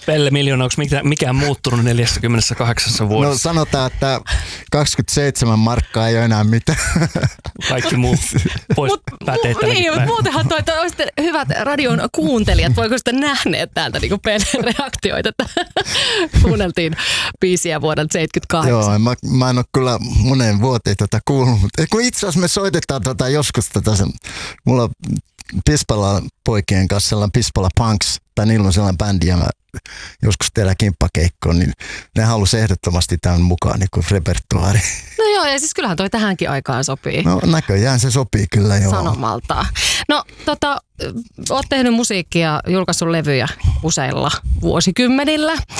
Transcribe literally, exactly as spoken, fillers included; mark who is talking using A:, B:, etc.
A: Pelle Miljoona, onko mikään, mikään muuttunut neljäkymmentäkahdeksan vuodessa?
B: No sanotaan, että kaksikymmentäseitsemän markkaa ei ole enää mitään.
A: Kaikki muu pois pätee tänäkin
C: Niin, mutta muutenhan toi, että olisitte hyvät radion kuuntelijat, voiko sitten nähneet täältä niin Pellen reaktioita, että kuunneltiin biisiä vuodelta seitsemänkymmentäkahdeksan.
B: Joo, mä, mä en ole kyllä monen vuoteen tätä kuullut, mutta kun itse asiassa me soitetaan tota joskus tätä, sen, mulla on Pispala poikien kanssa sellainen Pispala Punks, tai niillä on sellainen bändi, ja mä joskus tehdään kimppakeikkoon, niin ne halusi ehdottomasti tämän mukaan niin kuin repertuaari.
C: No joo, ja siis kyllähän toi tähänkin aikaan sopii.
B: No näköjään se sopii kyllä joo.
C: Sanomalta. No tota, oot tehnyt musiikkia, julkaissut levyjä useilla vuosikymmenillä.